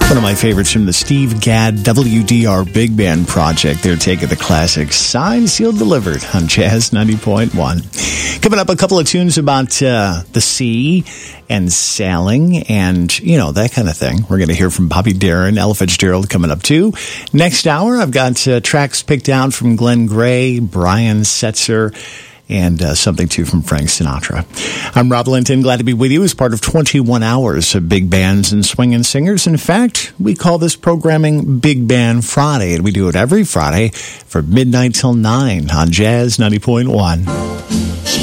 One of my favorites from the Steve Gadd WDR Big Band Project. Their take of the classic Signed, Sealed, Delivered on Jazz 90.1. Coming up, a couple of tunes about the sea and sailing and, that kind of thing. We're going to hear from Bobby Darin, Ella Fitzgerald coming up too. Next hour, I've got tracks picked out from Glenn Gray, Brian Setzer, and something, too, from Frank Sinatra. I'm Rob Linton, glad to be with you as part of 21 hours of big bands and swinging singers. In fact, we call this programming Big Band Friday, and we do it every Friday from midnight till 9 on Jazz 90.1.